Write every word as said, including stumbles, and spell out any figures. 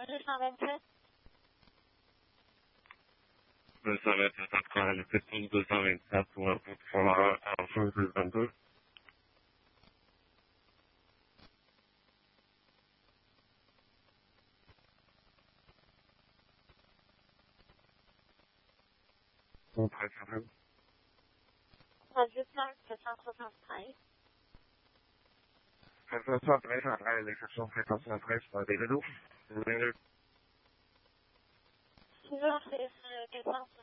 deux cent vingt-sept. deux cent vingt-sept, après le petit deux cent vingt-sept pour un peu pour la en deux vingt-deux. Mon préféré. trente-huit mille sept cent soixante-treize. sept cent soixante-treize, après l'exception sept cent soixante-treize pour des vélos. Toujours, c'est quatre cent soixante-treize.